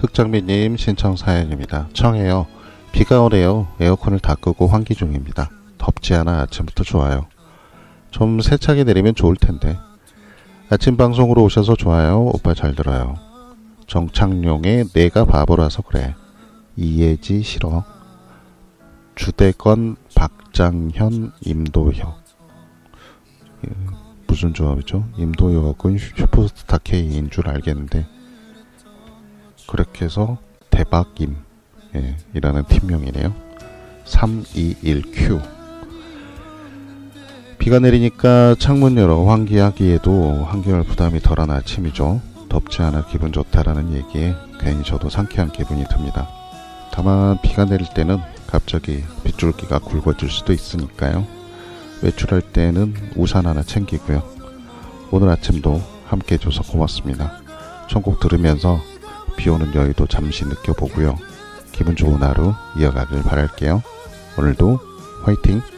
흑장미님 신청 사연입니다. 청해요. 비가 오네요. 에어컨을 다 끄고 환기 중입니다. 덥지 않아 아침부터 좋아요. 좀 세차게 내리면 좋을 텐데. 아침 방송으로 오셔서 좋아요. 오빠 잘 들어요. 정창용의 내가 바보라서 그래. 이해지 싫어. 주대건 박장현 임도혁. 무슨 조합이죠? 임도혁은 슈퍼스타 K인 줄 알겠는데 그렇게 해서 대박임 이라는 팀명이네요. 321Q. 비가 내리니까 창문 열어 환기하기에도 한결 부담이 덜한 아침이죠. 덥지 않아 기분 좋다라는 얘기에 괜히 저도 상쾌한 기분이 듭니다. 다만 비가 내릴 때는 갑자기 빗줄기가 굵어질 수도 있으니까요. 외출할 때는 우산 하나 챙기고요. 오늘 아침도 함께 해줘서 고맙습니다. 선곡 들으면서 비오는 여유도 잠시 느껴보고요. 기분 좋은 하루 이어가길 바랄게요. 오늘도 화이팅!